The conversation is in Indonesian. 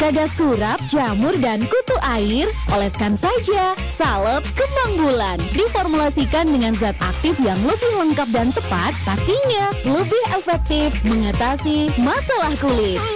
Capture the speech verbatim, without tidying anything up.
Peragas kurap, jamur, dan kutu air, oleskan saja salep kembang bulan. Diformulasikan dengan zat aktif yang lebih lengkap dan tepat, pastinya lebih efektif mengatasi masalah kulit.